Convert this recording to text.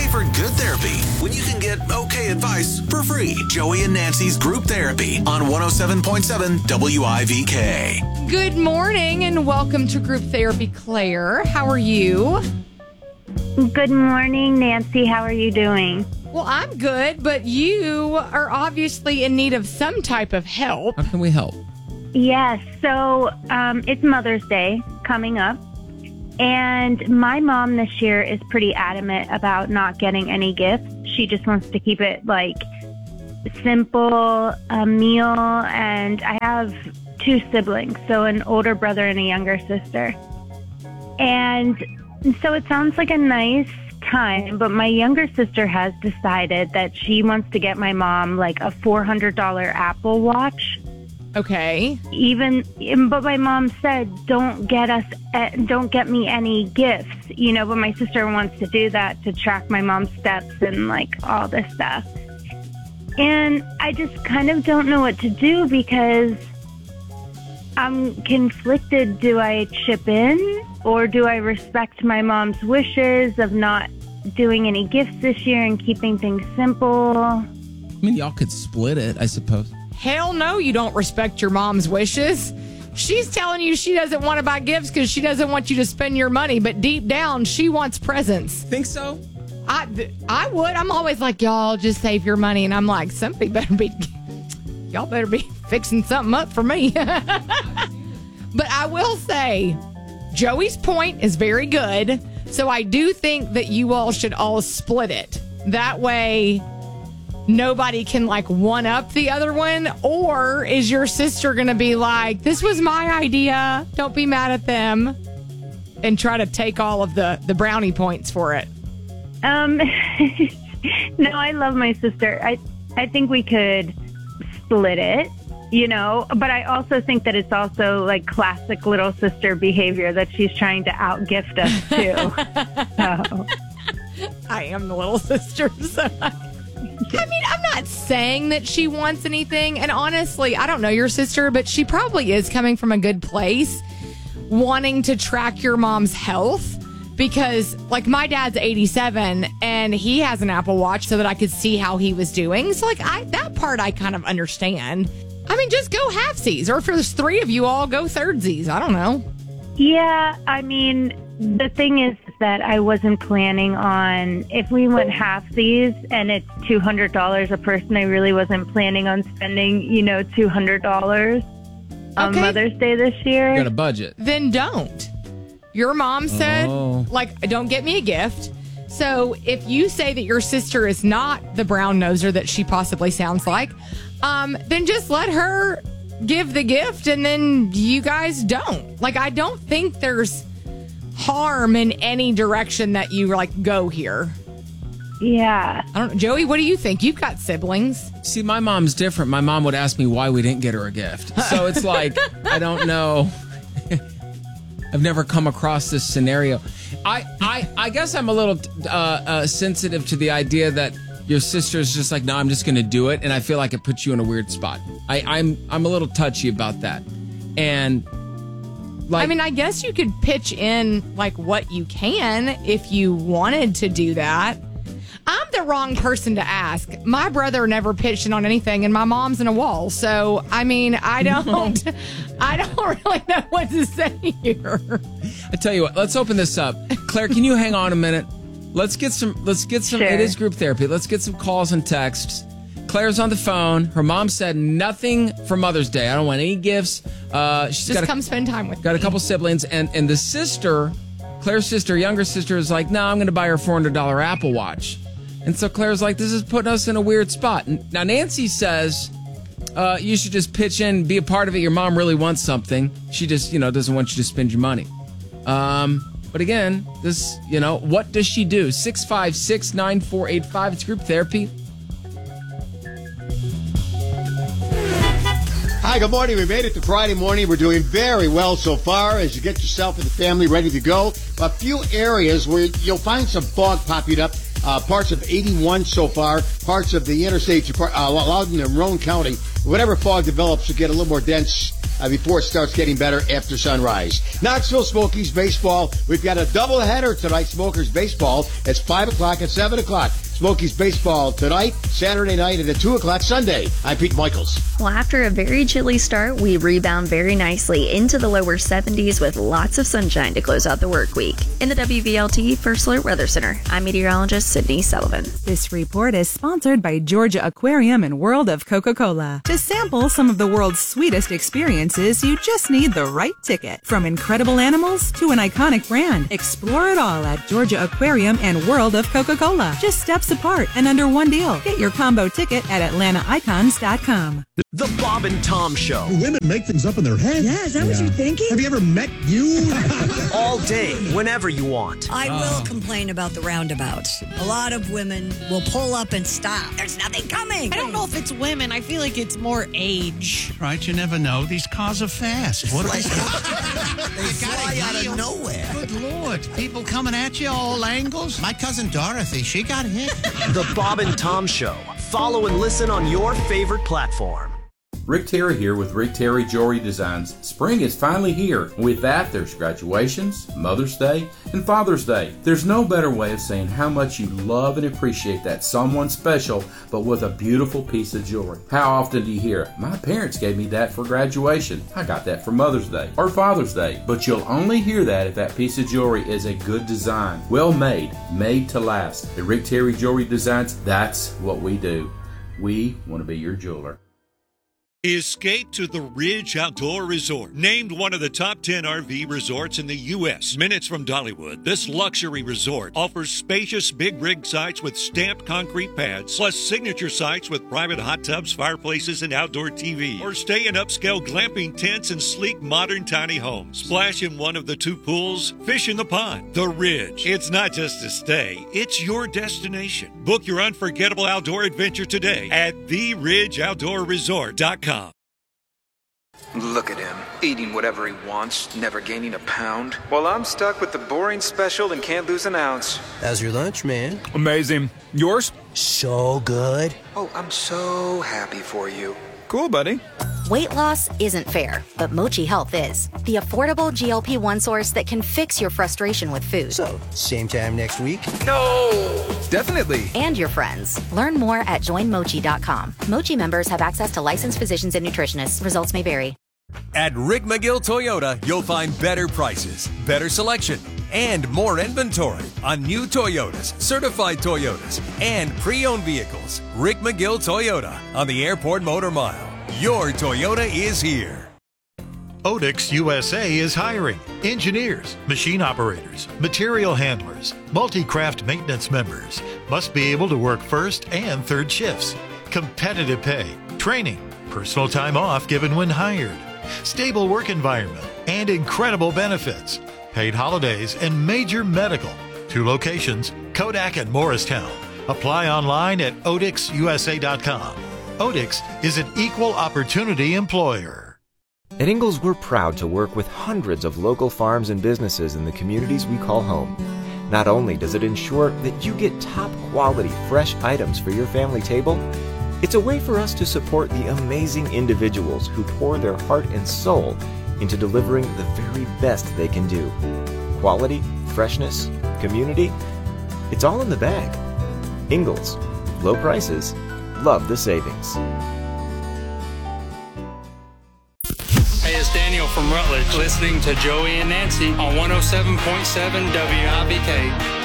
for good therapy when you can get okay advice for free. Joey and Nancy's Group Therapy on 107.7 WIVK. Good morning and welcome to Group Therapy. Claire, how are you? Good morning, Nancy. How are you doing? Well, I'm good, but you are obviously in need of some type of help. How can we help? Yes. So it's Mother's Day coming up. And my mom this year is pretty adamant about not getting any gifts. She just wants to keep it like simple, a meal. And I have two siblings, so an older brother and a younger sister. And so it sounds like a nice time, but my younger sister has decided that she wants to get my mom like a $400 Apple Watch. Okay. But my mom said, don't get me any gifts, but my sister wants to do that to track my mom's steps and like all this stuff. And I just kind of don't know what to do because I'm conflicted. Do I chip in or do I respect my mom's wishes of not doing any gifts this year and keeping things simple? I mean, y'all could split it, I suppose. Hell no, you don't respect your mom's wishes. She's telling you she doesn't want to buy gifts because she doesn't want you to spend your money, but deep down, she wants presents. Think so? I would. I'm always like, y'all just save your money. And I'm like, y'all better be fixing something up for me. But I will say, Joey's point is very good. So I do think that you all should all split it. That way, nobody can like one up the other one. Or is your sister going to be like, this was my idea, don't be mad at them, and try to take all of the brownie points for it? No, I love my sister. I think we could split it, but I also think that it's also like classic little sister behavior that she's trying to out-gift us too. So. I am the little sister, so I mean, I'm not saying that she wants anything. And honestly, I don't know your sister, but she probably is coming from a good place, wanting to track your mom's health. Because, like, my dad's 87, and he has an Apple Watch so that I could see how he was doing. So, like, that part I kind of understand. I mean, just go halfsies. Or if there's three of you all, go thirdsies. I don't know. Yeah, I mean, the thing is that I wasn't planning on, if we went halfsies and it's $200 a person, I really wasn't planning on spending, $200 on Mother's Day this year. You got a budget. Then don't. Your mom said, don't get me a gift. So if you say that your sister is not the brown noser that she possibly sounds like, then just let her give the gift and then you guys don't. Like, I don't think there's harm in any direction that you like go here. Yeah. I don't know. Joey, what do you think? You've got siblings. See, my mom's different. My mom would ask me why we didn't get her a gift. So it's like, I don't know. I've never come across this scenario. I guess I'm a little sensitive to the idea that your sister's just like, no, I'm just going to do it. And I feel like it puts you in a weird spot. I'm a little touchy about that. And like, I mean, I guess you could pitch in like what you can if you wanted to do that. I'm the wrong person to ask. My brother never pitched in on anything, and my mom's in a wall. So, I mean, I don't really know what to say here. I tell you what, let's open this up. Claire, can you hang on a minute? Let's get some. Sure. It is group therapy. Let's get some calls and texts. Claire's on the phone. Her mom said nothing for Mother's Day. I don't want any gifts. She's come spend time with me. Got a couple siblings, and the sister, Claire's sister, younger sister, is like, no, I'm going to buy her a $400 Apple Watch. And so Claire's like, this is putting us in a weird spot. Now, Nancy says you should just pitch in, be a part of it. Your mom really wants something. She just, doesn't want you to spend your money. But again, this, what does she do? 656-9485. It's group therapy. Hi, good morning. We made it to Friday morning. We're doing very well so far as you get yourself and the family ready to go. A few areas where you'll find some fog popping up. Parts of 81 so far, parts of the interstates, Loudoun and Roane County. Whatever fog develops will get a little more dense before it starts getting better after sunrise. Knoxville Smokies baseball. We've got a doubleheader tonight. Smokers baseball. It's 5 o'clock and 7 o'clock. Smokies baseball tonight, Saturday night, and at 2 o'clock Sunday. I'm Pete Michaels. Well, after a very chilly start, we rebound very nicely into the lower 70s with lots of sunshine to close out the work week. In the WVLT First Alert Weather Center, I'm meteorologist Sydney Sullivan. This report is sponsored by Georgia Aquarium and World of Coca-Cola. To sample some of the world's sweetest experiences, you just need the right ticket. From incredible animals to an iconic brand, explore it all at Georgia Aquarium and World of Coca-Cola. Just steps apart and under one deal. Get your combo ticket at AtlantaIcons.com. The Bob and Tom Show. Women make things up in their head. Yeah, is that what you're thinking? Have you ever met you? All day, whenever you want. I will complain about the roundabouts. A lot of women will pull up and stop. There's nothing coming. I don't know if it's women. I feel like it's more age. Right, you never know. These cars are fast. What They fly out of nowhere. Good Lord. People coming at you all angles. My cousin Dorothy, she got hit. The Bob and Tom Show. Follow and listen on your favorite platform. Rick Terry here with Rick Terry Jewelry Designs. Spring is finally here. With that, there's graduations, Mother's Day, and Father's Day. There's no better way of saying how much you love and appreciate that someone special, but with a beautiful piece of jewelry. How often do you hear, my parents gave me that for graduation. I got that for Mother's Day or Father's Day. But you'll only hear that if that piece of jewelry is a good design, well made, made to last. At Rick Terry Jewelry Designs, that's what we do. We want to be your jeweler. Escape to the Ridge Outdoor Resort. Named one of the top 10 RV resorts in the U.S. Minutes from Dollywood, this luxury resort offers spacious big rig sites with stamped concrete pads, plus signature sites with private hot tubs, fireplaces, and outdoor TV. Or stay in upscale glamping tents and sleek modern tiny homes. Splash in one of the 2 pools, fish in the pond. The Ridge. It's not just a stay, it's your destination. Book your unforgettable outdoor adventure today at theridgeoutdoorresort.com. Look at him, eating whatever he wants, never gaining a pound. While I'm stuck with the boring special and can't lose an ounce. How's your lunch, man? Amazing. Yours? So good. Oh, I'm so happy for you. Cool, buddy. Weight loss isn't fair, but Mochi Health is. The affordable GLP-1 source that can fix your frustration with food. So, same time next week? No! Definitely. And your friends. Learn more at joinmochi.com. Mochi members have access to licensed physicians and nutritionists. Results may vary. At Rick McGill Toyota, you'll find better prices, better selection, and more inventory on new Toyotas, certified Toyotas, and pre-owned vehicles. Rick McGill Toyota on the Airport Motor Mile. Your Toyota is here. Odix USA is hiring engineers, machine operators, material handlers, multi-craft maintenance members. Must be able to work first and third shifts. Competitive pay, training, personal time off given when hired, stable work environment, and incredible benefits. Paid holidays and major medical. 2 locations, Kodak and Morristown. Apply online at odixusa.com. Odix is an equal opportunity employer. At Ingalls, we're proud to work with hundreds of local farms and businesses in the communities we call home. Not only does it ensure that you get top quality fresh items for your family table, it's a way for us to support the amazing individuals who pour their heart and soul into delivering the very best they can do. Quality, freshness, community, it's all in the bag. Ingalls, low prices, love the savings. Hey, it's Daniel from Rutledge, listening to Joey and Nancy on 107.7 WIBK.